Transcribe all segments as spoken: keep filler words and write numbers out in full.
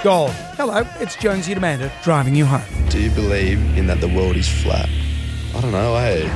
Gold. Hello, it's Jonesy and Amanda driving you home. Do you believe in that the world is flat? I don't know, eh?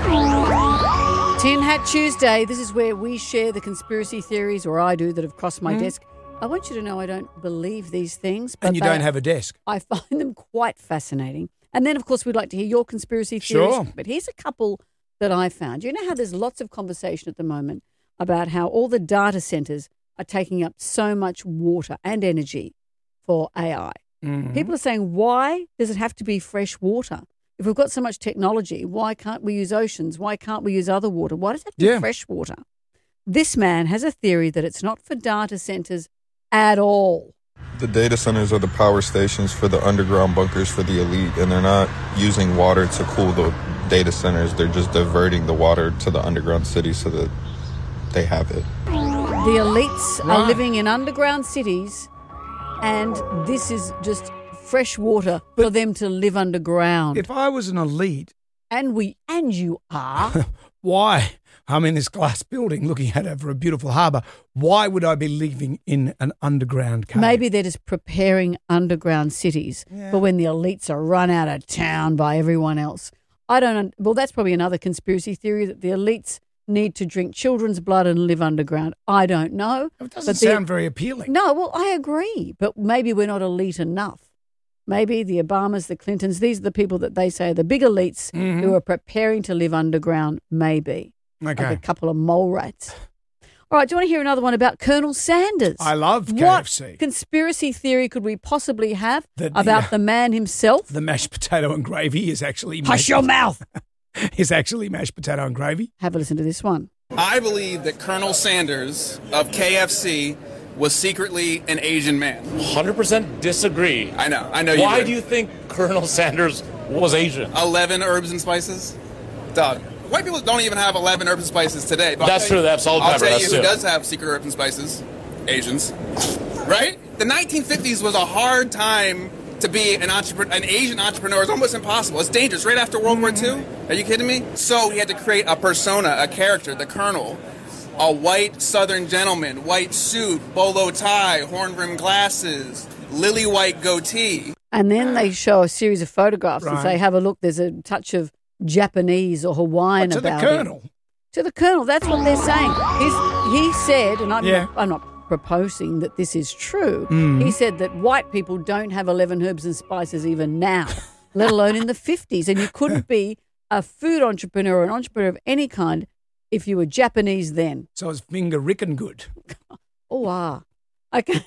Tin Hat Tuesday. This is where we share the conspiracy theories, or I do, that have crossed my mm. desk. I want you to know I don't believe these things. But and you they, don't have a desk. I find them quite fascinating. And then, of course, we'd like to hear your conspiracy theories. Sure. But here's a couple that I found. You know how there's lots of conversation at the moment about how all the data centres are taking up so much water and energy for A I. Mm-hmm. People are saying, why does it have to be fresh water? If we've got so much technology, why can't we use oceans? Why can't we use other water? Why does it have to yeah. be fresh water? This man has a theory that it's not for data centres at all. The data centers are the power stations for the underground bunkers for the elite, and they're not using water to cool the data centers. They're just diverting the water to the underground cities so that they have it. The elites right. are living in underground cities, and this is just fresh water but for them to live underground. If I was an elite... And we, and you are. Why? I'm in this glass building looking out over a beautiful harbour. Why would I be living in an underground cave? Maybe they're just preparing underground cities yeah. for when the elites are run out of town by everyone else. I don't... Well, that's probably another conspiracy theory, that the elites need to drink children's blood and live underground. I don't know. It doesn't but sound very appealing. No, well, I agree. But maybe we're not elite enough. Maybe the Obamas, the Clintons, these are the people that they say are the big elites mm-hmm. who are preparing to live underground, maybe. Okay. Like a couple of mole rats. All right, do you want to hear another one about Colonel Sanders? I love K F C. What conspiracy theory could we possibly have the, about the, the man himself? The mashed potato and gravy is actually... Hush your mouth! is actually mashed potato and gravy. Have a listen to this one. I believe that Colonel Sanders of K F C was secretly an Asian man. one hundred percent disagree. I know, I know you Why would. do you think Colonel Sanders was Asian? eleven herbs and spices? Dog. White people don't even have eleven herbs and spices today. But That's true, they have salt and I'll pepper. tell That's you who true. does have secret herbs and spices. Asians. Right? The nineteen fifties was a hard time to be an entrepreneur, an Asian entrepreneur. It's almost impossible. It's dangerous. Right after World War Two? Are you kidding me? So he had to create a persona, a character, the Colonel. A white Southern gentleman, white suit, bolo tie, horn-rimmed glasses, lily-white goatee. And then they show a series of photographs right. and say, have a look, there's a touch of Japanese or Hawaiian but to about the Colonel. him. To the Colonel. That's what they're saying. He's, he said, and I'm, yeah. not, I'm not proposing that this is true, mm. he said that white people don't have eleven herbs and spices even now, let alone in the fifties. And you couldn't be a food entrepreneur or an entrepreneur of any kind if you were Japanese then. So it's finger rickin' good. Oh, ah. Okay.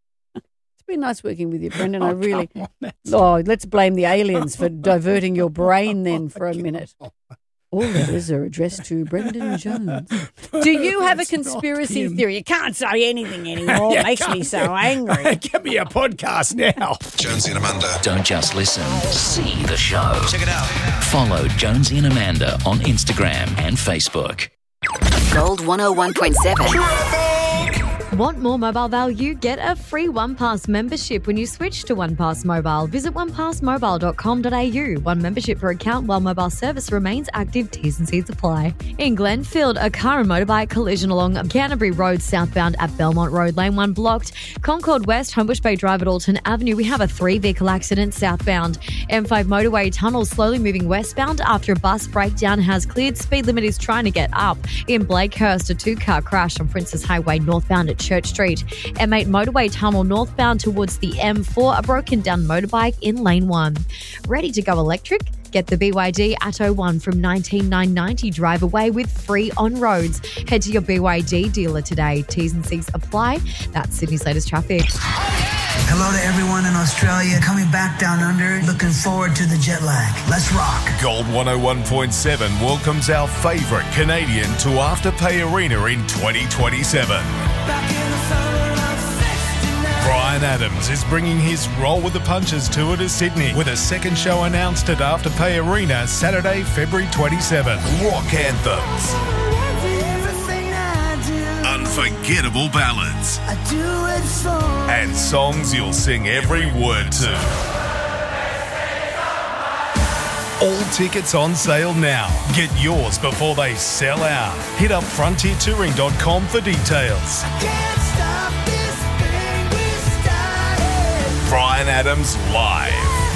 It's been nice working with you, Brendan. Oh, I really... come on, oh, let's blame the aliens for diverting your brain then for a minute. All letters are addressed to Brendan Jones. Do you have a conspiracy theory? You can't say anything anymore. It makes me so angry. Give me a podcast now. Jonesy and Amanda. Don't just listen, see the show. Check it out. Follow Jonesy and Amanda on Instagram and Facebook. Gold one oh one point seven. Want more mobile value? Get a free OnePass membership when you switch to OnePass Mobile. Visit one pass mobile dot com dot a u. One membership per account while mobile service remains active. T's and C's apply. In Glenfield, a car and motorbike collision along Canterbury Road southbound at Belmont Road. Lane one blocked. Concord West, Homebush Bay Drive at Alton Avenue. We have a three-vehicle accident southbound. M five motorway tunnel slowly moving westbound after a bus breakdown has cleared. Speed limit is trying to get up. In Blakehurst, a two-car crash on Princess Highway northbound at Church Street. M eight motorway tunnel northbound towards the M four, a broken down motorbike in lane one. Ready to go electric? Get the B Y D Atto one from nineteen nine ninety. Drive away with free on roads. Head to your B Y D dealer today. T's and C's apply. That's Sydney's latest traffic. Hello to everyone in Australia. Coming back down under. Looking forward to the jet lag. Let's rock. Gold one oh one point seven welcomes our favourite Canadian to Afterpay Arena in twenty twenty-seven. Brian Adams is bringing his Roll with the Punches tour to Sydney with a second show announced at Afterpay Arena Saturday, February twenty-seventh. Rock anthems, unforgettable ballads, and songs you'll sing every word to. All tickets on sale now. Get yours before they sell out. Hit up frontier touring dot com for details. Brian Adams live.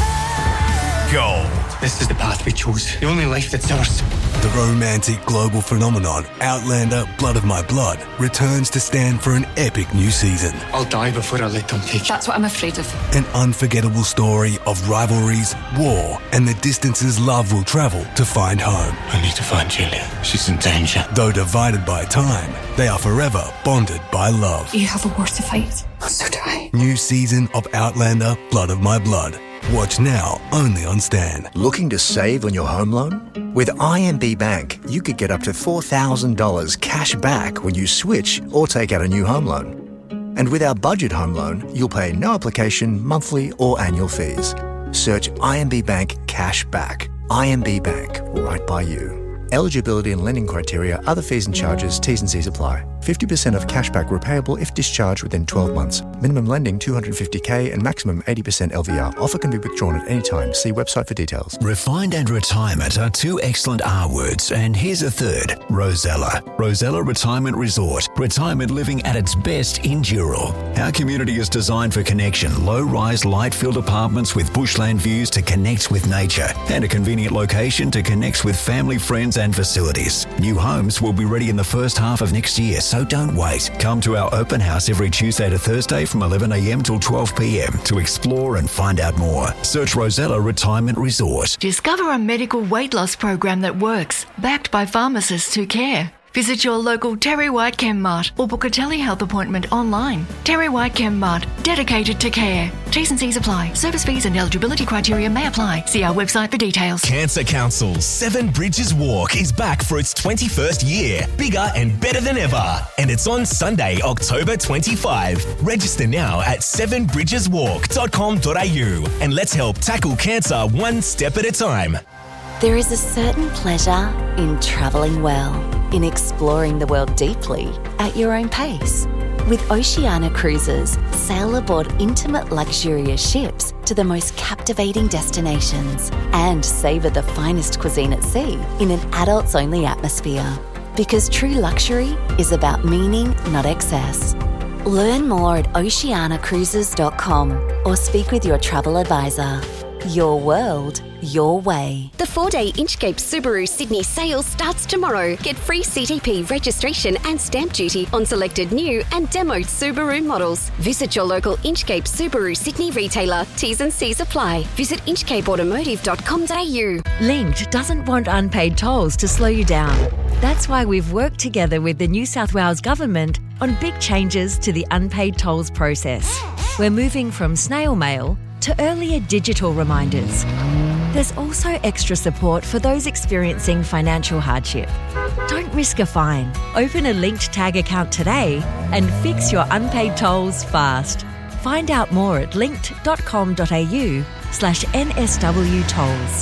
Gold. This is the path we chose. The only life that's ours. The romantic global phenomenon Outlander Blood of My Blood returns to stand for an epic new season. I'll die before I let them take you. That's what I'm afraid of. An unforgettable story of rivalries, war, and the distances love will travel to find home. I need to find Julia. She's in danger. Though divided by time, they are forever bonded by love. You have a war to fight. So do I. New season of Outlander Blood of My Blood. Watch now only on Stan. Looking to save on your home loan? With I M B Bank, you could get up to four thousand dollars cash back when you switch or take out a new home loan. And with our budget home loan, you'll pay no application, monthly or annual fees. Search I M B Bank Cash Back. I M B Bank, right by you. Eligibility and lending criteria, other fees and charges, T's and C's apply. fifty percent of cashback repayable if discharged within twelve months. Minimum lending two hundred fifty thousand and maximum eighty percent L V R. Offer can be withdrawn at any time. See website for details. Refined and retirement are two excellent R words, and here's a third, Rosella. Rosella Retirement Resort. Retirement living at its best in Dural. Our community is designed for connection. Low-rise, light-filled apartments with bushland views to connect with nature, and a convenient location to connect with family, friends, and facilities. New homes will be ready in the first half of next year, so don't wait. Come to our open house every Tuesday to Thursday from eleven a.m. till twelve p.m. to explore and find out more. Search Rosella Retirement Resort. Discover a medical weight loss program that works, backed by pharmacists who care. Visit your local Terry White Chem Mart or book a telehealth appointment online. Terry White Chem Mart, dedicated to care. T's and C's apply. Service fees and eligibility criteria may apply. See our website for details. Cancer Council's Seven Bridges Walk is back for its twenty-first year. Bigger and better than ever. And it's on Sunday, October twenty-fifth. Register now at seven bridges walk dot com dot a u and let's help tackle cancer one step at a time. There is a certain pleasure in travelling well, in exploring the world deeply at your own pace. With Oceania Cruises, sail aboard intimate luxurious ships to the most captivating destinations and savour the finest cuisine at sea in an adults-only atmosphere. Because true luxury is about meaning, not excess. Learn more at oceania cruises dot com or speak with your travel advisor. Your world, your way. The four-day Inchcape Subaru Sydney sale starts tomorrow. Get free C T P registration and stamp duty on selected new and demoed Subaru models. Visit your local Inchcape Subaru Sydney retailer. T's and C's apply. Visit inchcape automotive dot com dot a u. Linked doesn't want unpaid tolls to slow you down. That's why we've worked together with the New South Wales Government on big changes to the unpaid tolls process. We're moving from snail mail to earlier digital reminders. There's also extra support for those experiencing financial hardship. Don't risk a fine. Open a Linked Tag account today and fix your unpaid tolls fast. Find out more at linked dot com dot a u slash N S W tolls.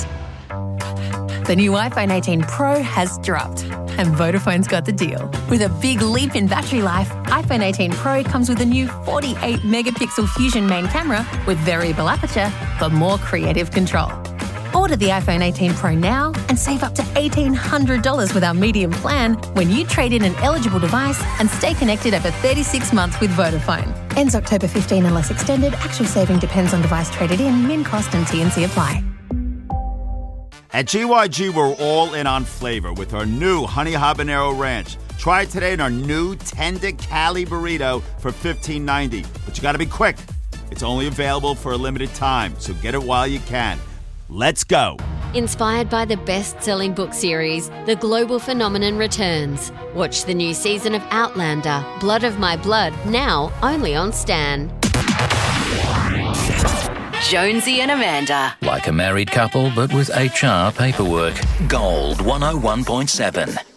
The new iPhone eighteen Pro has dropped, and Vodafone's got the deal. With a big leap in battery life, iPhone eighteen Pro comes with a new forty-eight megapixel Fusion main camera with variable aperture for more creative control. Order the iPhone eighteen Pro now and save up to eighteen hundred dollars with our medium plan when you trade in an eligible device and stay connected over thirty-six months with Vodafone. Ends October fifteenth unless extended. Actual saving depends on device traded in. Min cost and T and C apply. At G Y G, we're all in on flavor with our new Honey Habanero Ranch. Try it today in our new Tender Cali Burrito for fifteen ninety. But you gotta be quick. It's only available for a limited time, so get it while you can. Let's go. Inspired by the best-selling book series, The Global Phenomenon returns. Watch the new season of Outlander, Blood of My Blood, now only on Stan. Jonesy and Amanda. Like a married couple, but with H R paperwork. Gold one oh one point seven.